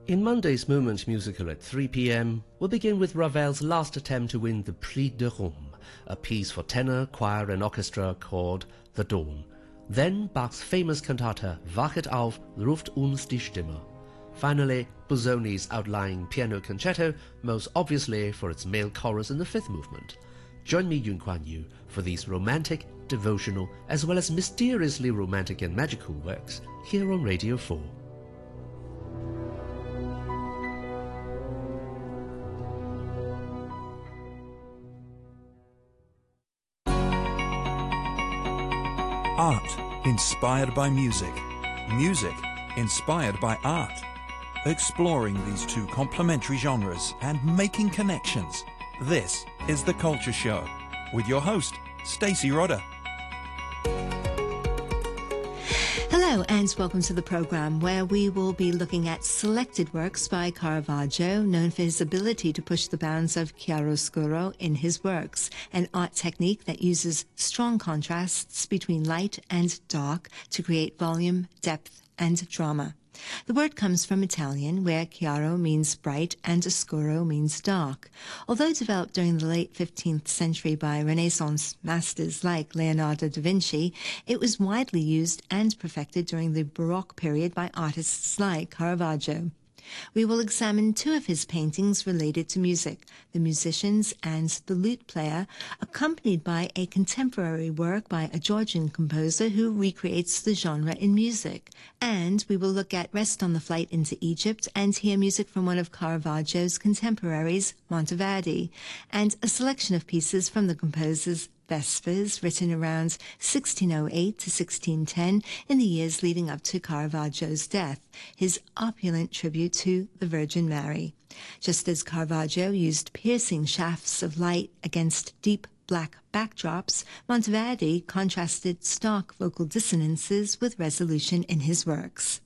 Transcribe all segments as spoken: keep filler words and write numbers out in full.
In Monday's Moment musical at three p m, we'll begin with Ravel's last attempt to win the Prix de Rome, a piece for tenor, choir and orchestra called The Dawn. Then Bach's famous cantata Wachet auf, ruft uns die Stimme. Finally, Busoni's outlying piano concerto, most obviously for its male chorus in the fifth movement. Join me, Yun Kuan Yu, for these romantic, devotional, as well as mysteriously romantic and magical works here on Radio four. Art inspired by music. Music inspired by art. Exploring these two complementary genres and making connections. This is The Culture Show with your host, Stacey Rodder. Hello and welcome to the program where we will be looking at selected works by Caravaggio, known for his ability to push the bounds of chiaroscuro in his works, an art technique that uses strong contrasts between light and dark to create volume, depth and drama. The word comes from Italian, where chiaro means bright and oscuro means dark. Although developed during the late fifteenth century by Renaissance masters like Leonardo da Vinci, it was widely used and perfected during the Baroque period by artists like Caravaggio. We will examine two of his paintings related to music, The Musicians and The Lute Player, accompanied by a contemporary work by a Georgian composer who recreates the genre in music. And we will look at Rest on the Flight into Egypt and hear music from one of Caravaggio's contemporaries, Monteverdi, and a selection of pieces from the composer's Vespers, written around sixteen oh eight to sixteen ten in the years leading up to Caravaggio's death, his opulent tribute to the Virgin Mary. Just as Caravaggio used piercing shafts of light against deep black backdrops, Monteverdi contrasted stark vocal dissonances with resolution in his works.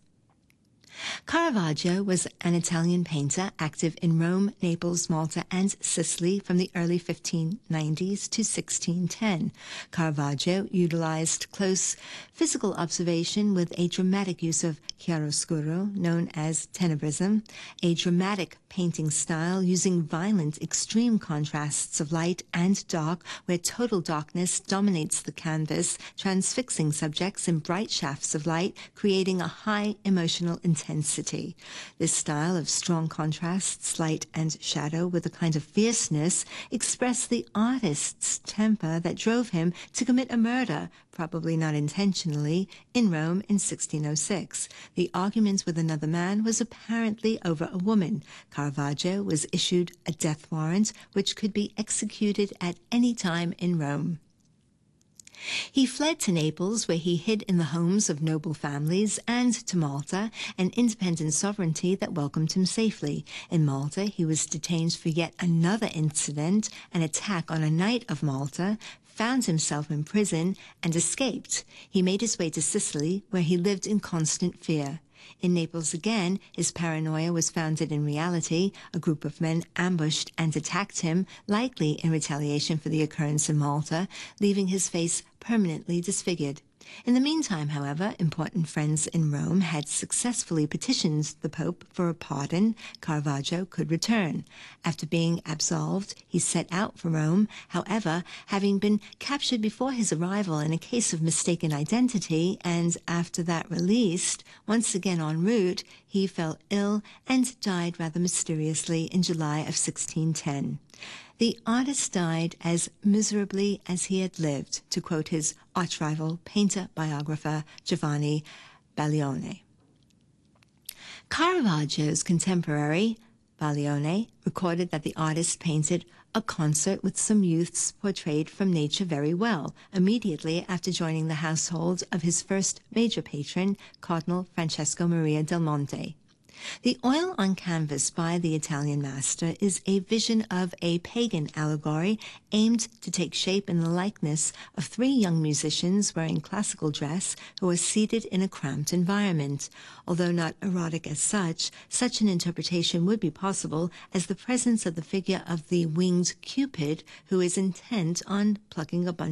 Caravaggio was an Italian painter active in Rome, Naples, Malta, and Sicily from the early fifteen nineties to sixteen ten. Caravaggio utilized close physical observation with a dramatic use of chiaroscuro, known as tenebrism, a dramatic painting style using violent, extreme contrasts of light and dark, where total darkness dominates the canvas, transfixing subjects in bright shafts of light, creating a high emotional intensity. Intensity. This style of strong contrasts, light and shadow, with a kind of fierceness, expressed the artist's temper that drove him to commit a murder, probably not intentionally, in Rome in sixteen oh six. The argument with another man was apparently over a woman. Caravaggio was issued a death warrant, which could be executed at any time in Rome. He fled to Naples, where he hid in the homes of noble families, and to Malta, an independent sovereignty that welcomed him safely. In Malta, he was detained for yet another incident, an attack on a knight of Malta, found himself in prison, and escaped. He made his way to Sicily, where he lived in constant fear. In Naples again, his paranoia was founded in reality. A group of men ambushed and attacked him, likely in retaliation for the occurrence in Malta, leaving his face permanently disfigured. In the meantime, however, important friends in Rome had successfully petitioned the Pope for a pardon. Caravaggio could return. After being absolved, he set out for Rome. However, having been captured before his arrival in a case of mistaken identity, and after that released, once again en route, he fell ill and died rather mysteriously in July of sixteen ten. The artist died as miserably as he had lived, to quote his arch-rival painter-biographer Giovanni Baglione. Caravaggio's contemporary, Baglione, recorded that the artist painted a concert with some youths portrayed from nature very well, immediately after joining the household of his first major patron, Cardinal Francesco Maria del Monte. The oil on canvas by the Italian master is a vision of a pagan allegory aimed to take shape in the likeness of three young musicians wearing classical dress who are seated in a cramped environment. Although not erotic as such, such an interpretation would be possible as the presence of the figure of the winged Cupid who is intent on plucking a bunch